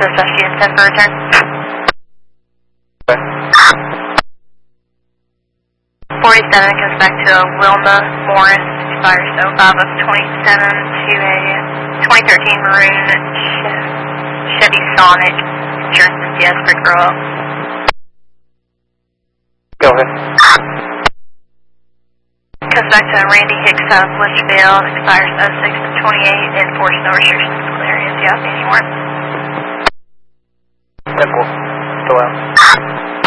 SG and 10 for return. Okay. 47 comes back to a Wilma Morris, expires 05 of 27 to a 2013 maroon Chevy Sonic. Insurance is yes for grow up. Go ahead. Comes back to Randy Hicks of Litchfield, expires 06 of 28, enforced no restrictions clear. Is yes anymore? Simple. Still out.